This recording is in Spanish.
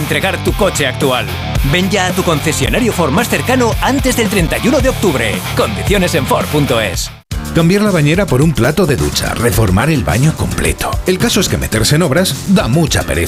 entregar tu coche actual. Ven ya a tu concesionario Ford más cercano antes del 31 de octubre. Condiciones en Ford.es. Cambiar la bañera por un plato de ducha, reformar el baño completo. El caso es que meterse en obras da mucha pereza.